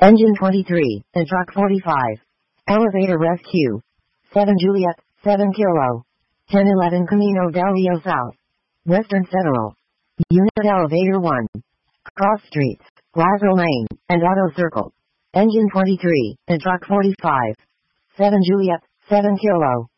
Engine 23, and truck 45. Elevator rescue. 7 Juliet, 7 Kilo. 1011 Camino del Rio South. Western Federal. Unit Elevator 1. Cross Streets, Plaza Lane, and Auto Circle. Engine 23, and truck 45. 7 Juliet, 7 Kilo.